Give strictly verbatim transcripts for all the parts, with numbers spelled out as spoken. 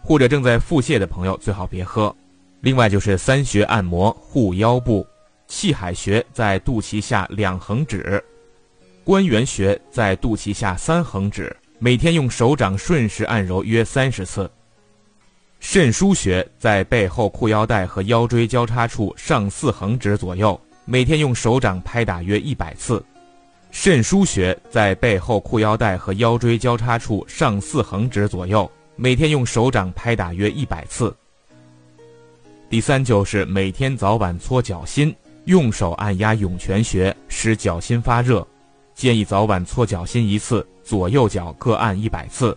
或者正在腹泻的朋友最好别喝。另外就是三穴按摩护腰部，气海穴在肚脐下两横指，关元穴在肚脐下三横指，每天用手掌顺时按揉约三十次。肾腧穴在背后裤腰带和腰椎交叉处上四横指左右，每天用手掌拍打约一百次。肾腧穴在背后裤腰带和腰椎交叉处上四横指左右，每天用手掌拍打约一百次。第三就是每天早晚搓脚心，用手按压涌泉穴，使脚心发热，建议早晚搓脚心一次，左右脚各按一百次。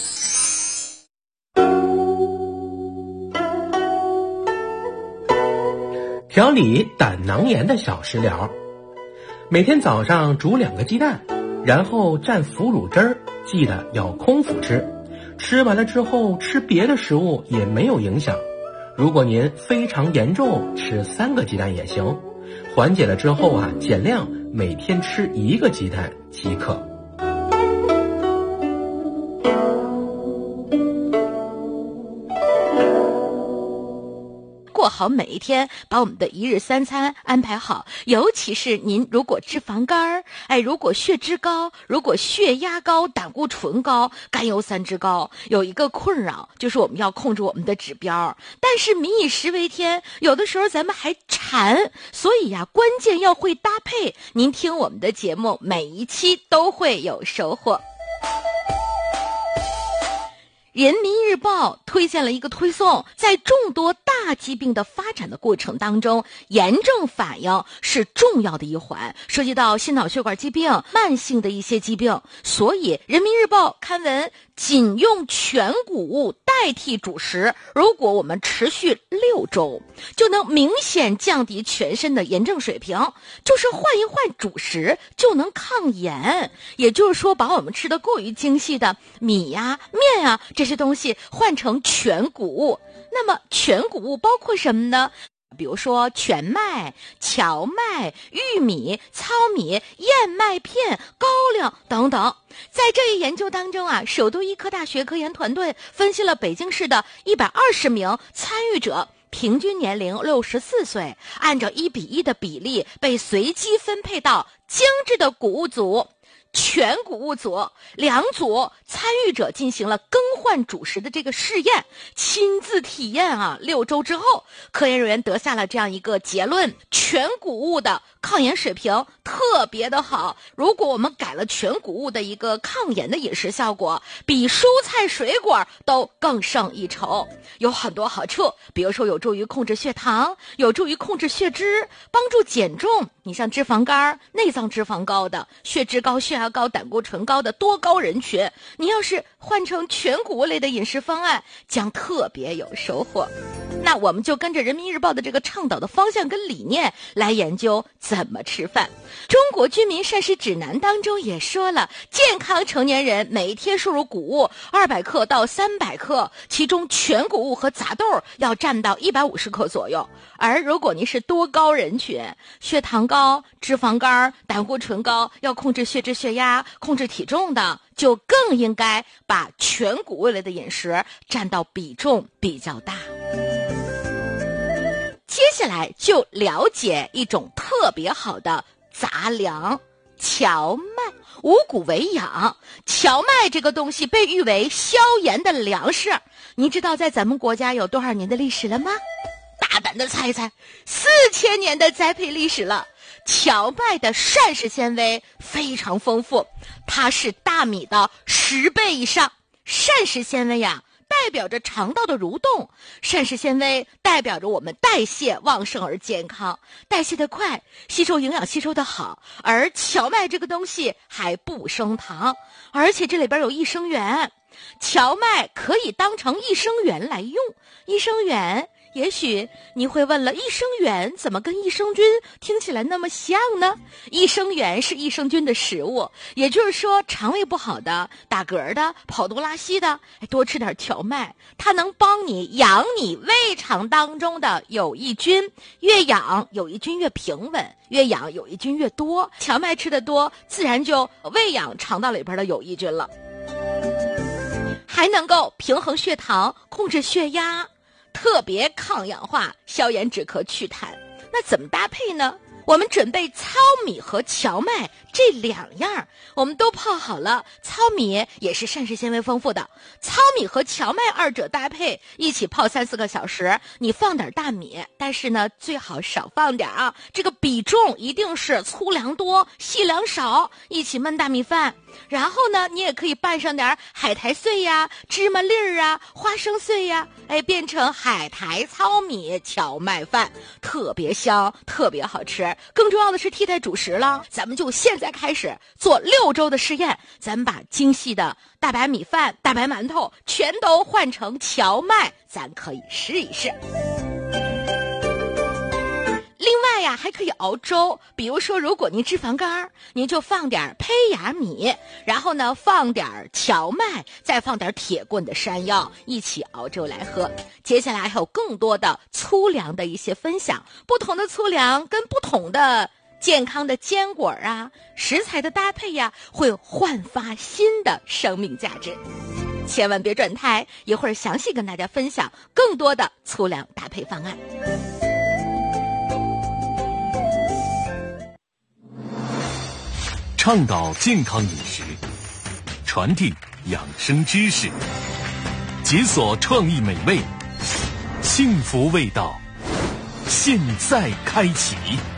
调理胆囊炎的小食疗，每天早上煮两个鸡蛋，然后蘸腐乳汁儿，记得要空腹吃。吃完了之后吃别的食物也没有影响。如果您非常严重，吃三个鸡蛋也行。缓解了之后啊，减量，每天吃一个鸡蛋即可。 过好每一天，把我们的一日三餐安排好，尤其是您如果脂肪肝，哎，如果血脂高，如果血压高，胆固醇高，甘油三酯高，有一个困扰就是我们要控制我们的指标，但是民以食为天，有的时候咱们还馋，所以呀、啊，关键要会搭配。您听我们的节目，每一期都会有收获。人民日报推荐了一个推送，在众多大疾病的发展的过程当中，炎症反应是重要的一环，涉及到心脑血管疾病、慢性的一些疾病，所以人民日报刊文仅用全谷物代替主食，如果我们持续六周，就能明显降低全身的炎症水平，就是换一换主食就能抗炎。也就是说，把我们吃的过于精细的米呀、面呀这些东西换成全谷物。那么全谷物包括什么呢？比如说全麦、荞麦、玉米、糙米、燕麦片、高粱等等。在这一研究当中啊，首都医科大学科研团队分析了北京市的一百二十名参与者，平均年龄六十四岁，按照一比一的比例被随机分配到精致的谷物组、全谷物组，两组参与者进行了更换主食的这个试验，亲自体验啊。六周之后，科研人员得下了这样一个结论：全谷物的抗炎水平特别的好。如果我们改了全谷物的一个抗炎的饮食效果，比蔬菜水果都更胜一筹，有很多好处。比如说有助于控制血糖，有助于控制血脂，帮助减重。你像脂肪肝、内脏脂肪高的、血脂高、血压高、胆固醇高的多高人群，你要是换成全谷物类的饮食方案，将特别有收获。那我们就跟着人民日报的这个倡导的方向跟理念来研究怎么吃饭。中国居民膳食指南当中也说了，健康成年人每天摄入谷物二百克到三百克，其中全谷物和杂豆要占到一百五十克左右。而如果您是多高人群，血糖高、脂肪肝、胆固醇高，要控制血脂血压、控制体重的，就更应该把全谷物类的饮食占到比重比较大。接下来就了解一种特别好的杂粮——荞麦。五谷为养，荞麦这个东西被誉为消炎的粮食。你知道在咱们国家有多少年的历史了吗？大胆的猜一猜，四千年的栽培历史了。荞麦的膳食纤维非常丰富，它是大米的十倍以上。膳食纤维呀、啊，代表着肠道的蠕动，膳食纤维代表着我们代谢旺盛而健康，代谢的快，吸收营养吸收的好。而荞麦这个东西还不升糖，而且这里边有益生元，荞麦可以当成益生元来用。益生元，也许你会问了，益生元怎么跟益生菌听起来那么像呢？益生元是益生菌的食物，也就是说肠胃不好的、打嗝的、跑肚拉稀的，多吃点荞麦，它能帮你养你胃肠当中的有益菌，越养有益菌越平稳，越养有益菌越多，荞麦吃的多，自然就喂养肠道里边的有益菌了。 还能够平衡血糖，控制血压，特别抗氧化，消炎止咳祛痰。那怎么搭配呢？我们准备糙米和荞麦这两样，我们都泡好了。糙米也是膳食纤维丰富的，糙米和荞麦二者搭配一起泡三四个小时。你放点大米，但是呢最好少放点啊，这个比重一定是粗粮多细粮少，一起焖大米饭。然后呢你也可以拌上点海苔碎呀、芝麻粒儿啊、花生碎呀，哎，变成海苔糙米荞麦饭，特别香，特别好吃。更重要的是替代主食了，咱们就现在开始做六周的试验，咱们把精细的大白米饭、大白馒头全都换成荞麦，咱可以试一试。另外呀，还可以熬粥，比如说如果您脂肪肝，您就放点胚芽米，然后呢放点荞麦，再放点铁棍的山药，一起熬粥来喝。接下来还有更多的粗粮的一些分享，不同的粗粮跟不同的健康的坚果啊、食材的搭配呀，会焕发新的生命价值。千万别转台，一会儿详细跟大家分享更多的粗粮搭配方案。 倡导健康饮食，传递养生知识，解锁创意美味，幸福味道，现在开启。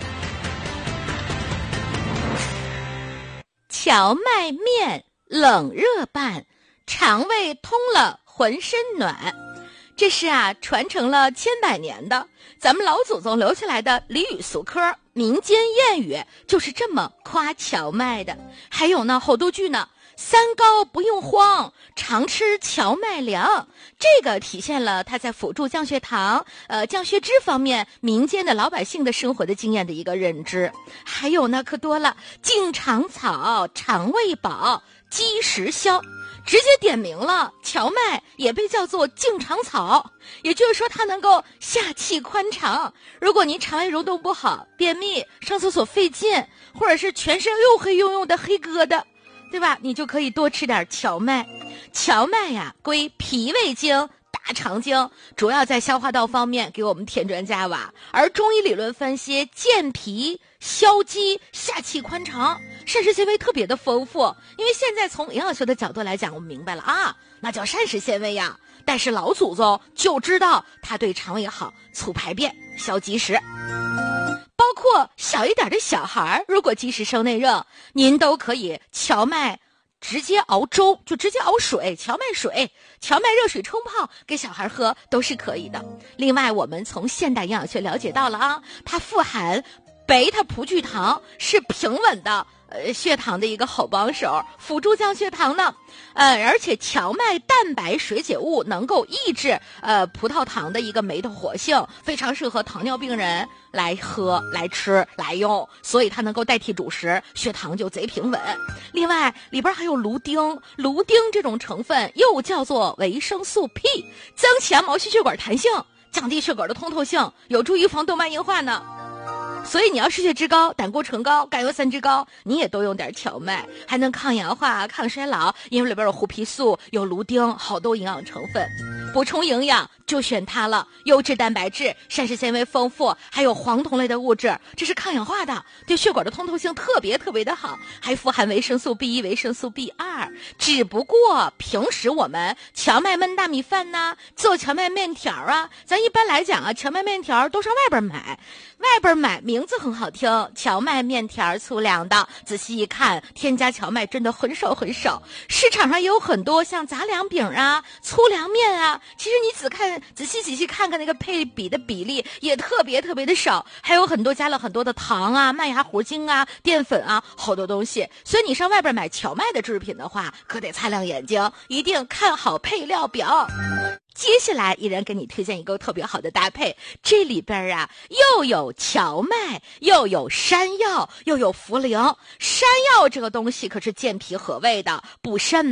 荞麦面冷热拌，肠胃通了浑身暖。这是啊传承了千百年的咱们老祖宗留下来的俚语俗科，民间谚语就是这么夸荞麦的。还有呢好多句呢，三高不用慌，常吃荞麦粮，这个体现了它在辅助降血糖、呃降血脂方面民间的老百姓的生活的经验的一个认知。还有呢可多了，净肠草、肠胃宝、积食消，直接点名了，荞麦也被叫做净肠草，也就是说它能够下气宽肠。如果您肠胃蠕动不好、便秘、上厕所费劲，或者是全身又黑又又的黑疙瘩，对吧？你就可以多吃点荞麦。荞麦呀，归脾胃经、大肠经，主要在消化道方面给我们添砖加瓦。而中医理论分析，健脾、消积、下气宽肠，膳食纤维特别的丰富。因为现在从营养学的角度来讲，我们明白了啊，那叫膳食纤维呀。但是老祖宗就知道它对肠胃好，促排便、消积食。包括小一点的小孩，如果积食生内热，您都可以荞麦直接熬粥，就直接熬水，荞麦水、荞麦热水冲泡给小孩喝都是可以的。另外我们从现代营养学了解到了啊，它富含贝塔葡聚糖，是平稳的呃血糖的一个好帮手，辅助降血糖呢。呃而且荞麦蛋白水解物能够抑制呃葡萄糖的一个酶的活性，非常适合糖尿病人来喝、来吃、来用，所以它能够代替主食，血糖就贼平稳。另外里边还有芦丁，芦丁这种成分又叫做维生素 P， 增强毛细血管弹性，降低血管的通透性，有助于防动脉硬化呢。所以你要是血脂高、胆固醇高、甘油三酯高，你也多用点荞麦，还能抗氧化、抗衰老，因为里边有胡皮素、有芦丁，好多营养成分。补充营养就选它了，优质蛋白质、膳食纤维丰富，还有黄酮类的物质，这是抗氧化的，对血管的通透性特别特别的好，还富含维生素 B 一、维生素 B 二。只不过平时我们荞麦焖大米饭呐，做荞麦面条啊，咱一般来讲啊，荞麦面条都上外边买，外边买名字很好听，荞麦面条粗粮的，仔细一看，添加荞麦真的很少很少。市场上也有很多像杂粮饼啊、粗粮面啊，其实你仔看仔细仔细看看那个配比的比例也特别特别的少，还有很多加了很多的糖啊、麦芽糊精啊、淀粉啊，好多东西。所以你上外边买荞麦的制品的话，可得擦亮眼睛，一定看好配料表。接下来依然给你推荐一个特别好的搭配，这里边啊又有荞麦，又有山药，又有茯苓。山药这个东西可是健脾和胃的，补肾的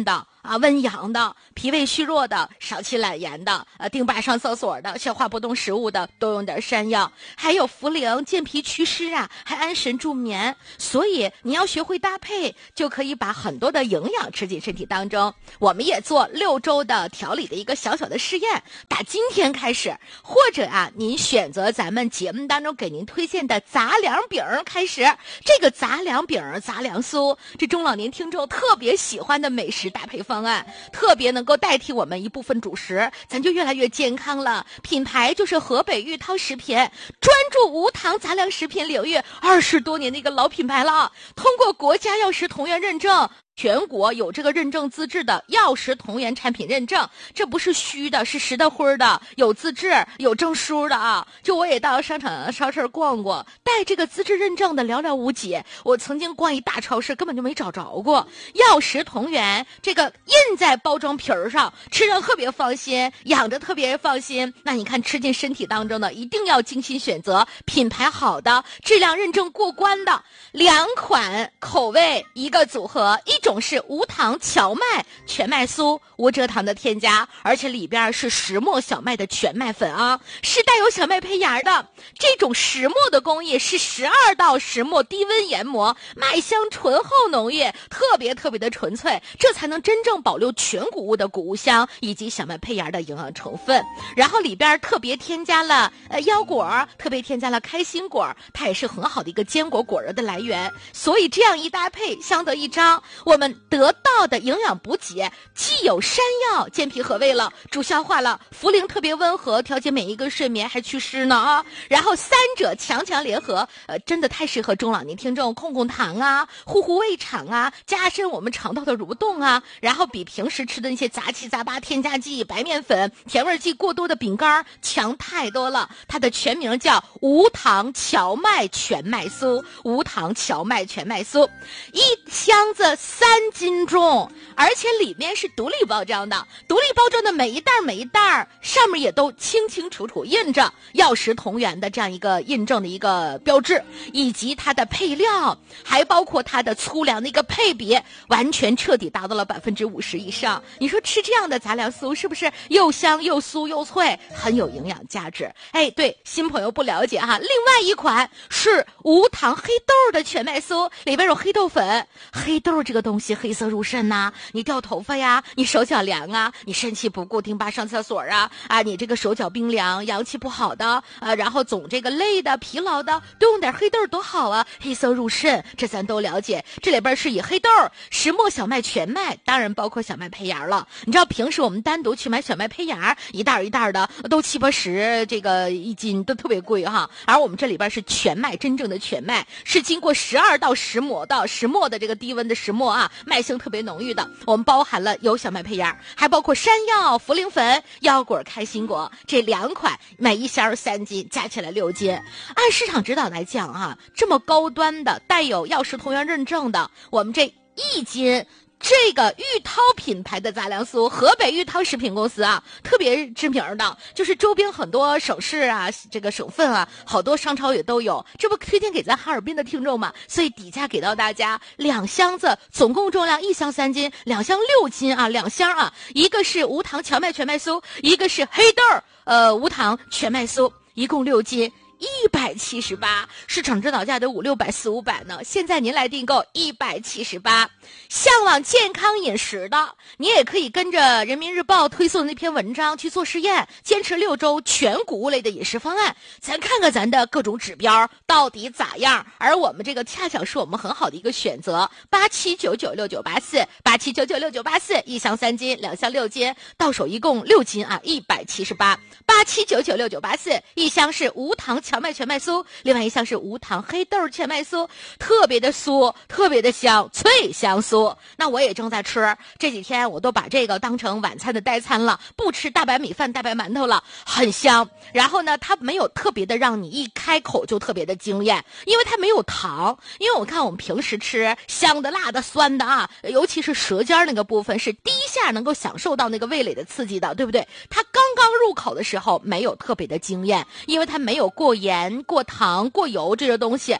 啊，温阳的，脾胃虚弱的，少气懒言的，呃，定把上厕所的，消化不动食物的，都用点山药。还有茯苓健脾祛湿啊，还安神助眠。所以你要学会搭配，就可以把很多的营养吃进身体当中。我们也做六周的调理的一个小小的试验，打今天开始，或者啊，您选择咱们节目当中给您推荐的杂粮饼开始。这个杂粮饼、杂粮酥，这中老年听众特别喜欢的美食搭配方案，特别能够代替我们一部分主食，咱就越来越健康了。品牌就是河北玉涛食品，专注无糖杂粮食品领域二十多年的一个老品牌了，通过国家药食同源认证。全国有这个认证资质的药食同源产品认证，这不是虚的，是实的灰的，有资质有证书的啊！就我也到商场超市逛过，带这个资质认证的寥寥无几。我曾经逛一大超市，根本就没找着过药食同源，这个印在包装皮儿上，吃着特别放心，养着特别放心。那你看吃进身体当中的，一定要精心选择品牌好的、质量认证过关的两款口味一个组合，一种是无糖荞麦全麦酥，无蔗糖的添加，而且里边是石磨小麦的全麦粉啊，是带有小麦胚芽的。这种石磨的工艺是十二道石磨低温研磨，麦香醇厚浓郁，特别特别的纯粹，这才能真正保留全谷物的谷物香以及小麦胚芽的营养成分。然后里边特别添加了呃腰果，特别添加了开心果，它也是很好的一个坚果果仁的来源。所以这样一搭配，相得益彰。我们得到的营养补给既有山药健脾和胃了，助消化了，茯苓特别温和，调节每一个睡眠，还祛湿呢啊。然后三者强强联合，呃，真的太适合中老年听众控控糖啊，护护胃肠啊，加深我们肠道的蠕动啊。然后比平时吃的那些杂七杂八添加剂、白面粉、甜味剂过多的饼干强太多了。它的全名叫无糖荞麦全麦酥，无糖荞麦全麦酥，一箱子三斤重，而且里面是独立包装的，独立包装的每一袋每一袋上面也都清清楚楚印着药食同源的这样一个印证的一个标志，以及它的配料，还包括它的粗粮的一个配比，完全彻底达到了百分之五十以上。你说吃这样的杂粮酥是不是又香又酥又脆，很有营养价值？哎，对，新朋友不了解哈，另外一款是无糖黑豆的全麦酥，里边有黑豆粉。黑豆这个东西黑色入肾呐、啊，你掉头发呀，你手脚凉啊，你肾气不固，丁巴上厕所啊啊，你这个手脚冰凉，阳气不好的啊，然后总这个累的疲劳的，多用点黑豆多好啊，黑色入肾，这咱都了解。这里边是以黑豆、石磨小麦全麦，当然包括小麦胚芽了。你知道平时我们单独去买小麦胚芽，一袋一袋的都七八十，这个一斤都特别贵哈。而我们这里边是全麦，真正的全麦，是经过十二道石磨的石磨的这个低温的石磨啊，麦香特别浓郁的。我们包含了有小麦胚芽，还包括山药、茯苓粉、腰果、开心果这两款，每一箱三斤，加起来六斤。按市场指导来讲啊，这么高端的带有药食同源认证的，我们这一斤这个玉涛品牌的杂粮酥，河北玉涛食品公司啊，特别知名的，就是周边很多省市啊，这个省份啊，好多商超也都有，这不推荐给咱哈尔滨的听众嘛，所以底价给到大家两箱子，总共重量一箱三斤，两箱六斤啊，两箱啊，一个是无糖荞麦全麦酥，一个是黑豆呃无糖全麦酥，一共六斤。一百七十八，市场指导价得五六百四五百呢。现在您来订购一百七十八。向往健康饮食的，你也可以跟着人民日报推送的那篇文章去做实验，坚持六周全谷物类的饮食方案，咱看看咱的各种指标到底咋样。而我们这个恰巧是我们很好的一个选择，八七九九六九八四，八七九九六九八四，一箱三斤，两箱六斤，到手一共六斤啊，一百七十八。八七九九六九八四，一箱是无糖荞麦全麦酥，另外一箱是无糖黑豆全麦酥，特别的酥，特别的香，脆香酥。那我也正在吃，这几天我都把这个当成晚餐的代餐了，不吃大白米饭、大白馒头了，很香。然后呢，它没有特别的让你一开口就特别的惊艳，因为它没有糖。因为我看我们平时吃香的、辣的、酸的啊，尤其是舌尖那个部分是第一下能够享受到那个味蕾的刺激的，对不对？它刚刚入口的时候没有特别的惊艳，因为它没有过盐、过糖、过油这些东西。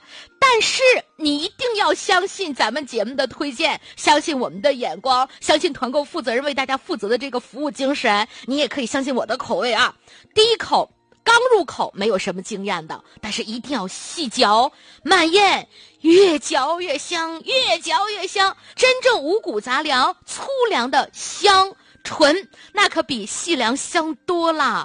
但是你一定要相信咱们节目的推荐，相信我们的眼光，相信团购负责人为大家负责的这个服务精神。你也可以相信我的口味啊。第一口刚入口没有什么惊艳的，但是一定要细嚼慢咽，越嚼越香，越嚼越香。真正五谷杂粮粗粮的香醇，那可比细粮香多了。